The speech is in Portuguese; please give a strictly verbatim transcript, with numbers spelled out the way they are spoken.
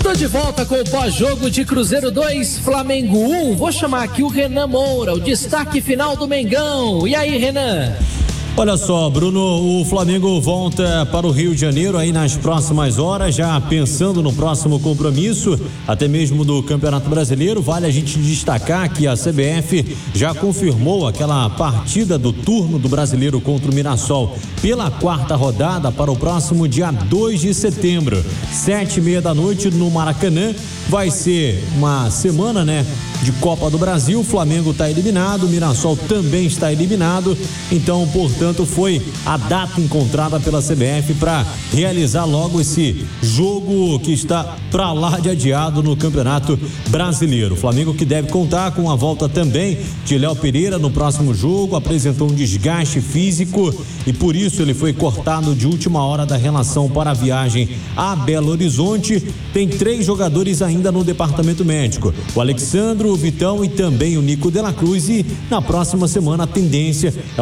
Tô de volta com o pós-jogo de Cruzeiro dois, Flamengo um. Vou chamar aqui o Renan Moura, o destaque final do Mengão. E aí, Renan? Olha só, Bruno, o Flamengo volta para o Rio de Janeiro aí nas próximas horas, já pensando no próximo compromisso, até mesmo do Campeonato Brasileiro. Vale a gente destacar que a C B F já confirmou aquela partida do turno do Brasileiro contra o Mirassol pela quarta rodada para o próximo dia dois de setembro, sete e meia da noite no Maracanã. Vai ser uma semana, né, de Copa do Brasil. O Flamengo está eliminado, o Mirassol também está eliminado, então, portanto, foi a data encontrada pela C B F para realizar logo esse jogo que está para lá de adiado no Campeonato Brasileiro. O Flamengo que deve contar com a volta também de Léo Pereira no próximo jogo, apresentou um desgaste físico e por isso ele foi cortado de última hora da relação para a viagem a Belo Horizonte. Tem três jogadores ainda no departamento médico, o Alexandro, o Vitão e também o Nico de la Cruz, e na próxima semana a tendência é